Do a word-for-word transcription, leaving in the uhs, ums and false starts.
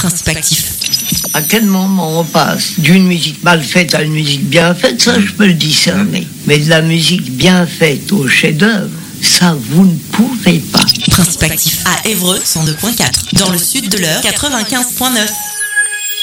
Principe actif. À quel moment on passe d'une musique mal faite à une musique bien faite, ça je peux le discerner. Mais de la musique bien faite au chef-d'œuvre, ça vous ne pouvez pas. Principe actif à Évreux cent deux point quatre. Dans le sud de l'Eure quatre-vingt-quinze point neuf.